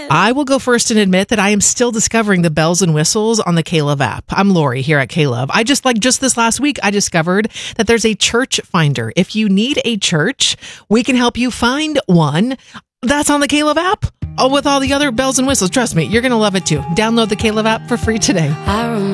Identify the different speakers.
Speaker 1: I will go first and admit that I am still discovering the bells and whistles on the K-Love app. I'm Lori here at K-Love. Just this last week, I discovered that there's a church finder. If you need a church, we can help you find one. That's on the K-Love app. Oh, with all the other bells and whistles. Trust me, you're going to love it too. Download the K-Love app for free today.